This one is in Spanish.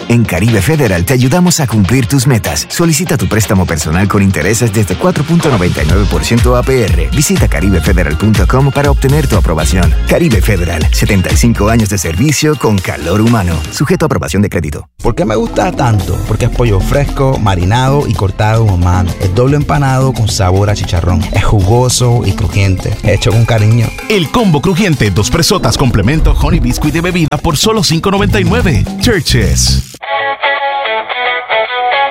En Caribe Federal te ayudamos a cumplir tus metas. Solicita tu préstamo personal con intereses desde 4.99% APR. Visita caribefederal.com para obtener tu aprobación. Caribe Federal, 75 años de servicio con calor humano. Sujeto a aprobación de crédito. ¿Por qué me gusta tanto? Porque es pollo fresco, marinado y cortado a mano. Es doble empanado con sabor a chicharrón. Es jugoso y crujiente, hecho con cariño. El combo crujiente, 2 presotas, complemento, honey biscuit de bebida por solo $5.99. Churches.